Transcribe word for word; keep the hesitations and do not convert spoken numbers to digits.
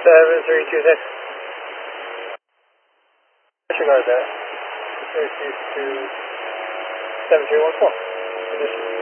seven three two six. Disregard that. Proceed to seven three one four. Condition.